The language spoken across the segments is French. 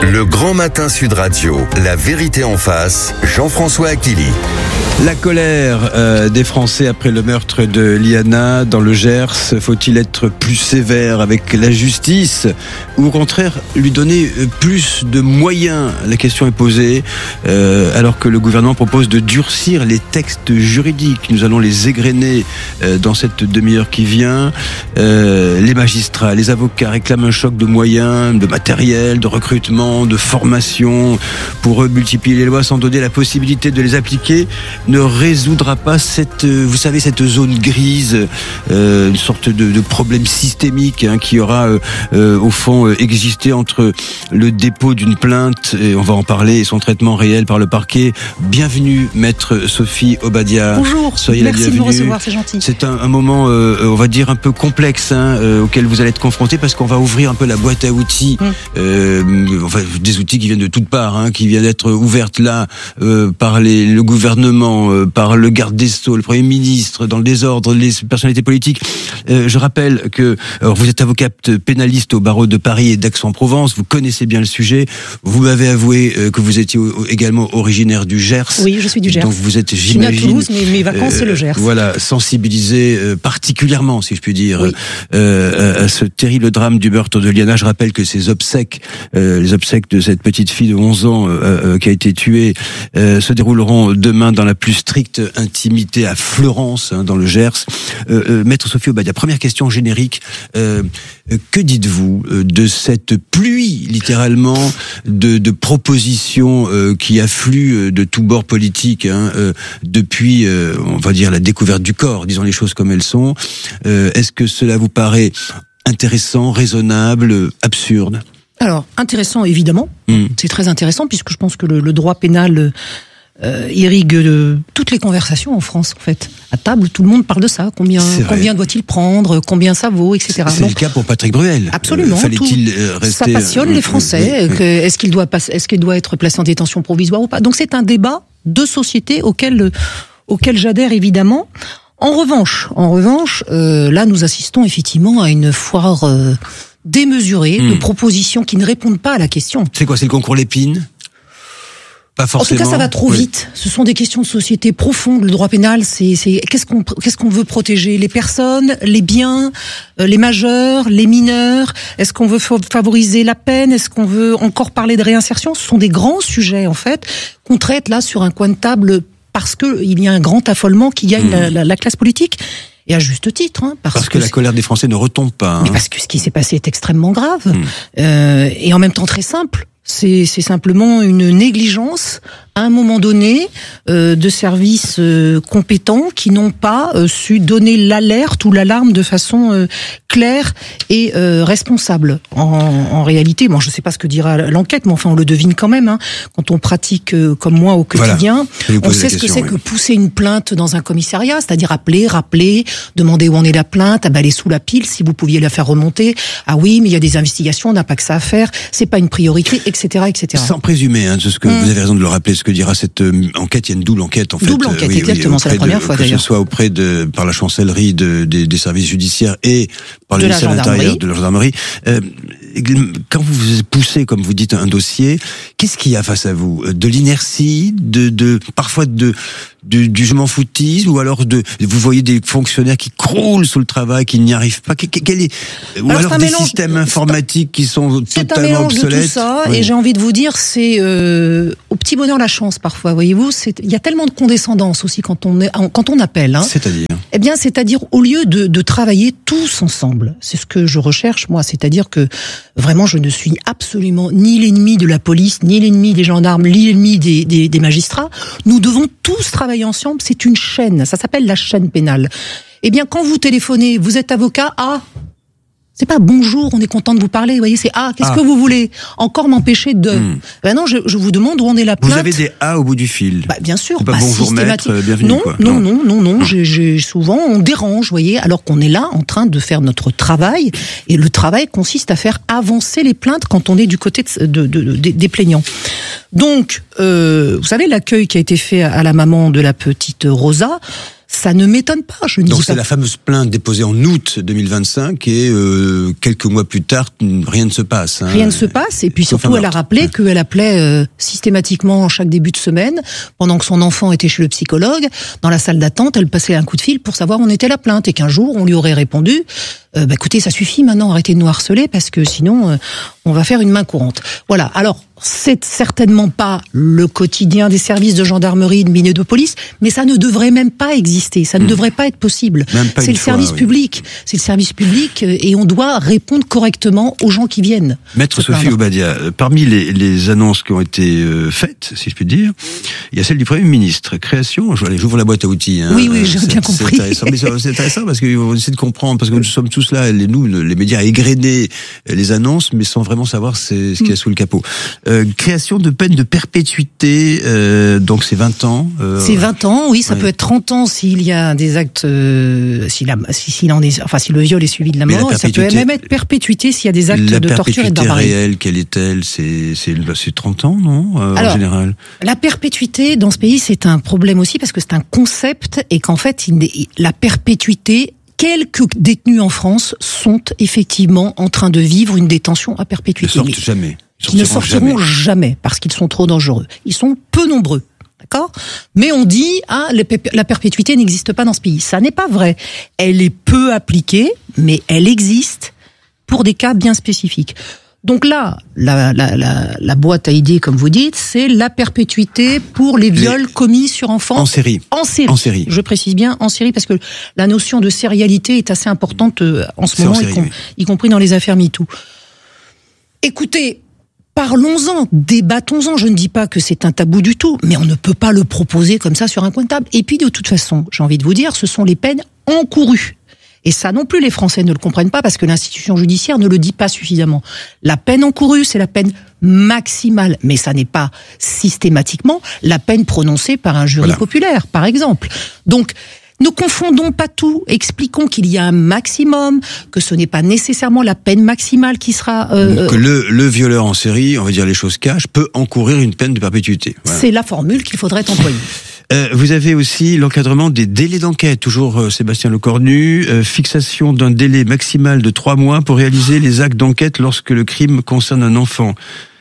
Le Grand Matin Sud Radio, la vérité en face, Jean-François Achilly. La colère des Français après le meurtre de Liana dans le Gers. Faut-il être plus sévère avec la justice ou au contraire lui donner plus de moyens? La question est posée alors que le gouvernement propose de durcir les textes juridiques. Nous allons les égrener dans cette demi-heure qui vient. Les magistrats, les avocats réclament un choc de moyens, de matériel, de recrutement, de formation. Pour eux, multiplier les lois sans donner la possibilité de les appliquer ne résoudra pas cette zone grise, une sorte de problème systémique qui aura au fond existé entre le dépôt d'une plainte, et on va en parler, et son traitement réel par le parquet. Bienvenue, maître Sophie Obadia. Bonjour, soyez merci la bienvenue. de me recevoir, c'est gentil. C'est un moment, on va dire, un peu complexe auquel vous allez être confronté, parce qu'on va ouvrir un peu la boîte à outils, des outils qui viennent de toutes parts, qui viennent d'être ouvertes là par le gouvernement, par le garde des Sceaux, le Premier ministre, dans le désordre, les personnalités politiques. Je rappelle que vous êtes avocate pénaliste au barreau de Paris et d'Aix-en-Provence, vous connaissez bien le sujet, vous m'avez avoué que vous étiez également originaire du Gers. Oui, je suis du Gers. Donc vous êtes, j'imagine... Je suis né à Toulouse, mais mes vacances, c'est le Gers. Voilà, sensibilisé particulièrement, si je puis dire, oui, à ce terrible drame du meurtre de Liana. Je rappelle que ces obsèques, les obsèques de cette petite fille de 11 ans qui a été tuée, se dérouleront demain dans la plus stricte intimité à Fleurance, dans le Gers. Maître Sophie Obadia, première question générique. Que dites-vous de cette pluie, littéralement, de propositions qui affluent de tous bords politiques depuis, on va dire, la découverte du corps, disons les choses comme elles sont. Est-ce que cela vous paraît intéressant, raisonnable, absurde? Alors, intéressant, évidemment. C'est très intéressant, puisque je pense que le droit pénal irrigue toutes les conversations en France, en fait. À table, tout le monde parle de ça. Combien doit-il prendre? Combien ça vaut, etc. C'est le cas pour Patrick Bruel. Absolument. Fallait-il rester... Ça passionne les Français. Est-ce qu'il doit être placé en détention provisoire ou pas? Donc c'est un débat de société auquel j'adhère évidemment. En revanche, là nous assistons effectivement à une foire démesurée de propositions qui ne répondent pas à la question. C'est quoi? C'est le concours Lépine? Pas forcément. En tout cas, ça va trop vite. Ce sont des questions de société profondes. Le droit pénal, qu'est-ce qu'on veut protéger? Les personnes, les biens, les majeurs, les mineurs? Est-ce qu'on veut favoriser la peine? Est-ce qu'on veut encore parler de réinsertion? Ce sont des grands sujets, en fait, qu'on traite là sur un coin de table parce que il y a un grand affolement qui gagne la classe politique. Et à juste titre, parce que la colère des Français ne retombe pas. Mais parce que ce qui s'est passé est extrêmement grave. Et en même temps très simple. C'est simplement une négligence à un moment donné de services compétents qui n'ont pas su donner l'alerte ou l'alarme de façon claire et responsable. En réalité, bon, je ne sais pas ce que dira l'enquête, mais enfin on le devine quand même. Quand on pratique comme moi au quotidien, on sait ce que c'est que pousser une plainte dans un commissariat, c'est-à-dire rappeler, demander où en est la plainte, elle est sous la pile, si vous pouviez la faire remonter. Ah oui, mais il y a des investigations, on n'a pas que ça à faire, c'est pas une priorité, etc., etc. Sans présumer de ce que vous avez raison de le rappeler, ce que dira cette enquête. Il y a une double enquête en fait. Double enquête, exactement. C'est la première fois d'ailleurs. Que ce soit par la chancellerie des services judiciaires et par le ministère de l'Intérieur, de la gendarmerie. Quand vous poussez, comme vous dites, un dossier, qu'est-ce qu'il y a face à vous? De l'inertie, parfois du je m'en foutisme, ou alors vous voyez des fonctionnaires qui croulent sous le travail, qui n'y arrivent pas. Ou alors des systèmes informatiques qui sont totalement obsolètes. C'est un mélange de tout ça, et j'ai envie de vous dire, c'est au petit bonheur la chance parfois. Voyez-vous, il y a tellement de condescendance aussi quand on appelle. C'est-à-dire? Eh bien, c'est-à-dire au lieu de travailler tous ensemble. C'est ce que je recherche moi. C'est-à-dire que vraiment, je ne suis absolument ni l'ennemi de la police, ni l'ennemi des gendarmes, ni l'ennemi des magistrats. Nous devons tous travailler ensemble. C'est une chaîne. Ça s'appelle la chaîne pénale. Eh bien, quand vous téléphonez, vous êtes avocat, c'est pas bonjour, on est content de vous parler, vous voyez, c'est qu'est-ce que vous voulez? Encore m'empêcher de... Ben non, je vous demande où en est la plainte. Vous avez des A au bout du fil. Bien sûr. C'est pas bonjour maître, bienvenue. Non. J'ai souvent, on dérange, vous voyez, alors qu'on est là en train de faire notre travail, et le travail consiste à faire avancer les plaintes quand on est du côté des plaignants. Donc, vous savez, l'accueil qui a été fait à la maman de la petite Rosa, Ça ne m'étonne pas. Je ne Donc dis c'est pas. la fameuse plainte déposée en août 2025 et quelques mois plus tard, rien ne se passe. Hein. Rien ne se passe. Et puis Sauf surtout, un elle a meurtre. rappelé qu'elle appelait systématiquement chaque début de semaine, pendant que son enfant était chez le psychologue, dans la salle d'attente, elle passait un coup de fil pour savoir où en était la plainte. Et qu'un jour, on lui aurait répondu, écoutez, ça suffit maintenant, arrêtez de nous harceler, parce que sinon, on va faire une main courante. Voilà. Alors, c'est certainement pas le quotidien des services de gendarmerie et de mine de police, mais ça ne devrait même pas exister. Ça ne devrait pas être possible. C'est le service public. C'est le service public et on doit répondre correctement aux gens qui viennent. Maître Sophie Obadia, parmi les annonces qui ont été faites, si je puis dire, il y a celle du Premier ministre. Création, j'ouvre la boîte à outils. Hein, oui, j'ai bien compris. C'est intéressant parce qu'on essaie de comprendre, parce que nous sommes tous là, nous, les médias, à égrener les annonces, mais sans vraiment savoir ce qu'il y a sous le capot. Création de peine de perpétuité, donc c'est 20 ans. C'est 20 ans, oui, ça peut être 30 ans s'il y a des actes, si le viol est suivi de la mort, et ça peut même être perpétuité s'il y a des actes de torture et de barbarie. La perpétuité réelle, quelle est-elle? C'est 30 ans, non? En général. La perpétuité dans ce pays, c'est un problème aussi parce que c'est un concept et qu'en fait, la perpétuité, quelques détenus en France sont effectivement en train de vivre une détention à perpétuité. Ils ne sortent jamais. Ils ne sortiront jamais parce qu'ils sont trop dangereux. Ils sont peu nombreux. D'accord ? Mais on dit, la perpétuité n'existe pas dans ce pays. Ça n'est pas vrai. Elle est peu appliquée, mais elle existe pour des cas bien spécifiques. Donc là, la boîte à idées, comme vous dites, c'est la perpétuité pour les viols commis sur enfants. En série. En série. Je précise bien en série parce que la notion de sérialité est assez importante en ce moment, y compris dans les affaires MeToo. Écoutez, parlons-en, débattons-en. Je ne dis pas que c'est un tabou du tout, mais on ne peut pas le proposer comme ça sur un coin de table. Et puis, de toute façon, j'ai envie de vous dire, ce sont les peines encourues. Et ça non plus, les Français ne le comprennent pas parce que l'institution judiciaire ne le dit pas suffisamment. La peine encourue, c'est la peine maximale, mais ça n'est pas systématiquement la peine prononcée par un jury populaire, par exemple. Donc, ne confondons pas tout, expliquons qu'il y a un maximum, que ce n'est pas nécessairement la peine maximale qui sera... que le violeur en série, on va dire les choses cash, peut encourir une peine de perpétuité. Voilà. C'est la formule qu'il faudrait employer. Vous avez aussi l'encadrement des délais d'enquête, toujours Sébastien Lecornu, fixation d'un délai maximal de 3 mois pour réaliser les actes d'enquête lorsque le crime concerne un enfant.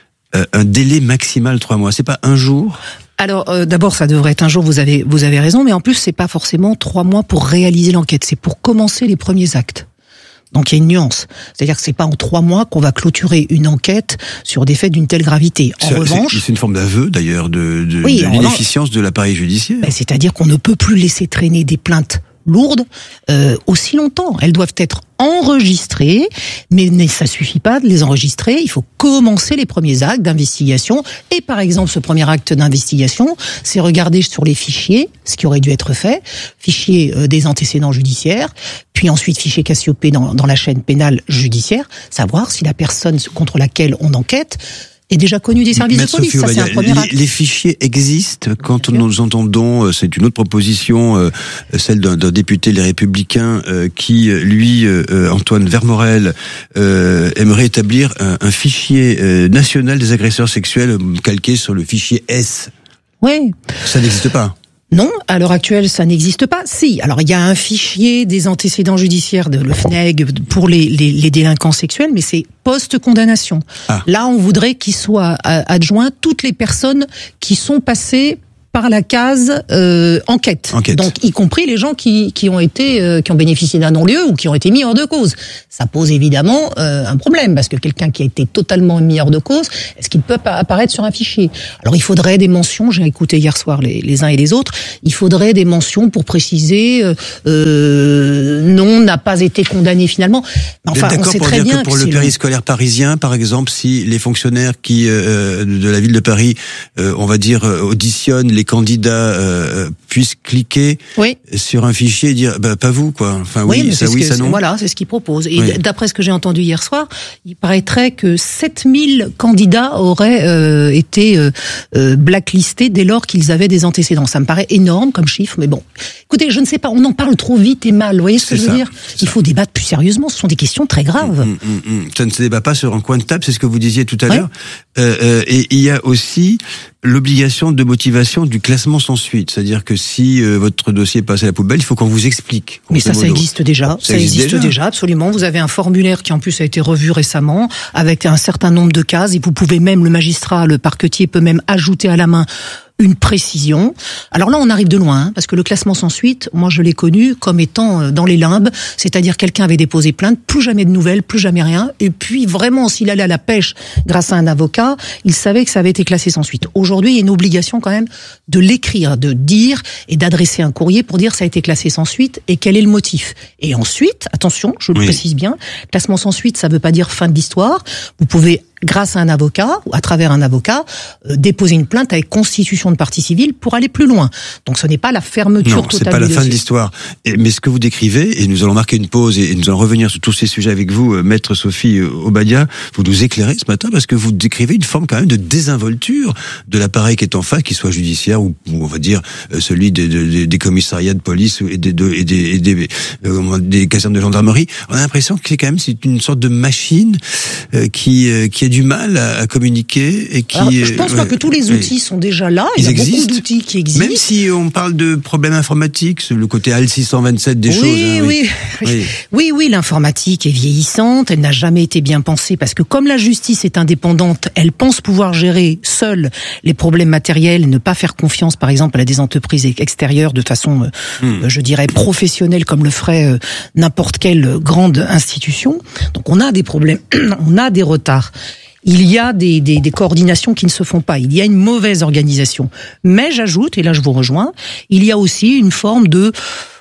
Un délai maximal 3 mois, c'est pas un jour ? Alors, d'abord, ça devrait être un jour, vous avez raison, mais en plus, c'est pas forcément 3 mois pour réaliser l'enquête, c'est pour commencer les premiers actes. Donc il y a une nuance. C'est-à-dire que c'est pas en 3 mois qu'on va clôturer une enquête sur des faits d'une telle gravité. En revanche, c'est une forme d'aveu d'ailleurs de l'inefficience de l'appareil judiciaire. C'est-à-dire qu'on ne peut plus laisser traîner des plaintes lourdes aussi longtemps. Elles doivent être enregistrées, mais ça suffit pas de les enregistrer. Il faut commencer les premiers actes d'investigation. Et par exemple, ce premier acte d'investigation, c'est regarder sur les fichiers, ce qui aurait dû être fait, fichiers des antécédents judiciaires, puis ensuite fichier Cassiopée dans la chaîne pénale judiciaire, savoir si la personne contre laquelle on enquête est déjà connu des services de police. Ça, c'est un premier acte. Les fichiers existent. Quand nous entendons, c'est une autre proposition, celle d'un député Les Républicains qui, lui, Antoine Vermorel, aimerait établir un fichier national des agresseurs sexuels calqué sur le fichier S. Oui. Ça n'existe pas. Non, à l'heure actuelle, ça n'existe pas. Si, alors il y a un fichier des antécédents judiciaires de le FNEG pour les délinquants sexuels, mais c'est post-condamnation. Là, on voudrait qu'il soit adjoint toutes les personnes qui sont passées par la case enquête. Donc y compris les gens qui ont bénéficié d'un non-lieu ou qui ont été mis hors de cause. Ça pose évidemment un problème parce que quelqu'un qui a été totalement mis hors de cause, est-ce qu'il peut apparaître sur un fichier ? Alors il faudrait des mentions, j'ai écouté hier soir les uns et les autres, il faudrait des mentions pour préciser non, n'a pas été condamné finalement. Enfin, on sait très bien que pour le périscolaire parisien, par exemple, si les fonctionnaires qui de la ville de Paris, on va dire auditionnent les candidats puissent cliquer sur un fichier et dire pas vous quoi. Enfin ça non. Voilà, c'est ce qu'ils proposent. Et d'après ce que j'ai entendu hier soir, il paraîtrait que 7000 candidats auraient été blacklistés dès lors qu'ils avaient des antécédents. Ça me paraît énorme comme chiffre, mais bon. Écoutez, je ne sais pas, on en parle trop vite et mal. Vous voyez ce que je veux dire ? Il faut débattre plus sérieusement. Ce sont des questions très graves. Ça ne se débat pas sur un coin de table, c'est ce que vous disiez tout à l'heure. Et il y a aussi l'obligation de motivation du classement sans suite. C'est-à-dire que si votre dossier passe à la poubelle, il faut qu'on vous explique. Mais ça existe déjà. Ça existe déjà, absolument. Vous avez un formulaire qui en plus a été revu récemment avec un certain nombre de cases et vous pouvez même, le magistrat, le parquetier peut même ajouter à la main une précision. Alors là, on arrive de loin, parce que le classement sans suite, moi je l'ai connu comme étant dans les limbes, c'est-à-dire quelqu'un avait déposé plainte, plus jamais de nouvelles, plus jamais rien, et puis vraiment, s'il allait à la pêche grâce à un avocat, il savait que ça avait été classé sans suite. Aujourd'hui, il y a une obligation quand même de l'écrire, de dire et d'adresser un courrier pour dire ça a été classé sans suite et quel est le motif. Et ensuite, attention, je le précise bien, classement sans suite, ça veut pas dire fin de l'histoire. Vous pouvez, grâce à un avocat ou à travers un avocat, déposer une plainte avec constitution de partie civile pour aller plus loin. Donc ce n'est pas la fermeture totale du dossier. Non, c'est pas la fin de l'histoire. Mais ce que vous décrivez, et nous allons marquer une pause et nous allons revenir sur tous ces sujets avec vous, maître Sophie Obadia, vous nous éclairez ce matin parce que vous décrivez une forme quand même de désinvolture de l'appareil qui est en face, qu'il soit judiciaire ou on va dire celui des commissariats de police et des casernes de gendarmerie. On a l'impression que c'est une sorte de machine qui a du mal à communiquer et qui. Alors, je pense pas que tous les outils sont déjà là. Il y a beaucoup d'outils qui existent. Même si on parle de problèmes informatiques, le côté AL 627 des choses. Oui, l'informatique est vieillissante. Elle n'a jamais été bien pensée parce que comme la justice est indépendante, elle pense pouvoir gérer seule les problèmes matériels et ne pas faire confiance, par exemple, à des entreprises extérieures de façon, je dirais, professionnelle, comme le ferait n'importe quelle grande institution. Donc on a des problèmes, on a des retards. Il y a des coordinations qui ne se font pas. Il y a une mauvaise organisation. Mais j'ajoute, et là je vous rejoins, il y a aussi une forme de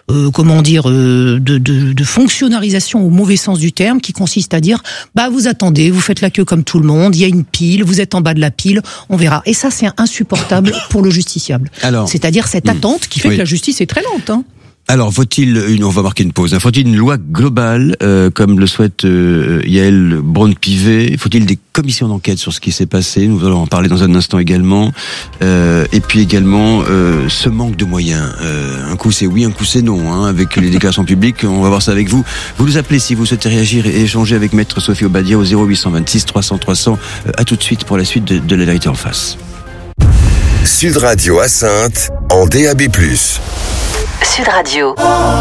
fonctionnalisation au mauvais sens du terme qui consiste à dire vous attendez, vous faites la queue comme tout le monde, il y a une pile, vous êtes en bas de la pile, on verra. Et ça c'est insupportable pour le justiciable. C'est-à-dire cette attente qui fait que la justice est très lente. Alors, on va marquer une pause. Faut-il une loi globale, comme le souhaite Yael Braun-Pivet? Faut-il des commissions d'enquête sur ce qui s'est passé? Nous allons en parler dans un instant également. Et puis également, ce manque de moyens. Un coup c'est oui, un coup c'est non. Avec les déclarations publiques, on va voir ça avec vous. Vous nous appelez si vous souhaitez réagir et échanger avec maître Sophie Obadia au 0826 300 300. À tout de suite pour la suite de La Vérité en face. Sud Radio à Saintes en DAB+. Sud Radio.